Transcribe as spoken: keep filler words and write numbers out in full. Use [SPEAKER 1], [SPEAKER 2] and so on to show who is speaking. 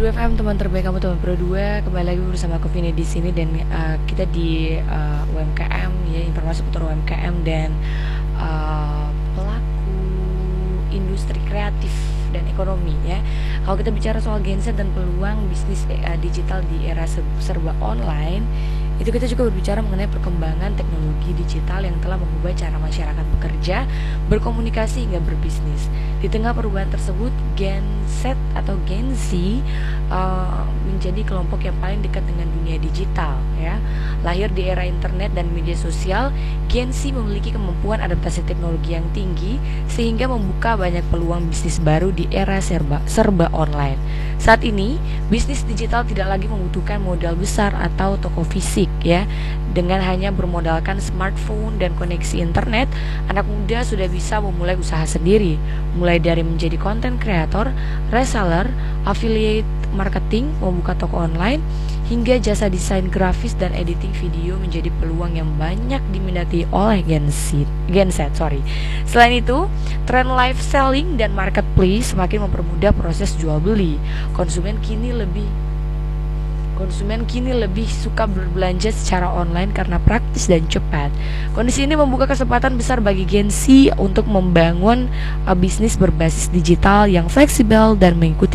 [SPEAKER 1] dua F M, teman terbaik kamu, teman Pro dua. Kembali lagi bersama aku Vini di sini, dan uh, kita di uh, U M K M ya, informasi seputar U M K M dan uh, pelaku industri kreatif dan ekonomi ya. Kalau kita bicara soal Gen Z dan peluang bisnis uh, digital di era serba online, itu kita juga berbicara mengenai perkembangan teknologi digital yang telah mengubah cara masyarakat bekerja, berkomunikasi hingga berbisnis. Di tengah perubahan tersebut, Gen Z atau Gen Z uh, menjadi kelompok yang paling dekat dengan dunia digital ya. Lahir di era internet dan media sosial, Gen Z memiliki kemampuan adaptasi teknologi yang tinggi sehingga membuka banyak peluang bisnis baru di era serba serba online. Saat ini, bisnis digital tidak lagi membutuhkan modal besar atau toko fisik ya. Dengan hanya bermodalkan smartphone dan koneksi internet, anak muda sudah bisa memulai usaha sendiri, mulai dari menjadi content creator, reseller, affiliate marketing, membuka toko online, hingga jasa desain grafis dan editing video menjadi peluang yang banyak diminati oleh Gen Z. Gen Z, sorry. Selain itu, tren live selling dan marketplace semakin mempermudah proses jual beli. Konsumen kini lebih Konsumen kini lebih suka berbelanja secara online karena praktis dan cepat. Kondisi ini membuka kesempatan besar bagi Gen Z untuk membangun uh, bisnis berbasis digital yang fleksibel dan mengikuti